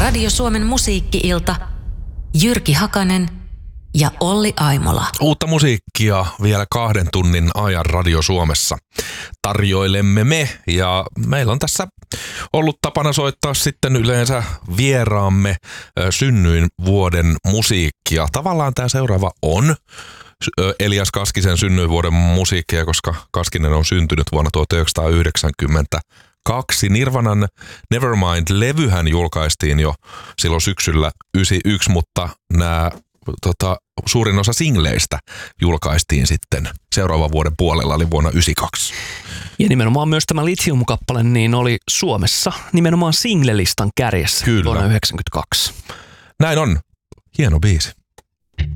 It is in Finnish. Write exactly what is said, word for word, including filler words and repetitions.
Radio Suomen musiikki-ilta. Jyrki Hakanen ja Olli Aimola. Uutta musiikkia vielä kahden tunnin ajan Radio Suomessa tarjoilemme me, ja meillä on tässä ollut tapana soittaa sitten yleensä vieraamme synnyin vuoden musiikkia. Tavallaan tämä seuraava on Elias Kaskisen synnyinvuoden musiikkia, koska Kaskinen on syntynyt vuonna tuhatyhdeksänsataayhdeksänkymmentäkaksi. Nirvanan Nevermind-levyhän julkaistiin jo silloin syksyllä yhdeksänkymmentäyksi, mutta nämä tota, suurin osa singleistä julkaistiin sitten seuraavan vuoden puolella, eli vuonna yhdeksänkymmentäkaksi. Ja nimenomaan myös tämä Lithium-kappale niin oli Suomessa nimenomaan singlelistan kärjessä. Kyllä. Vuonna yhdeksänkymmentäkaksi. Näin on. Hieno biisi.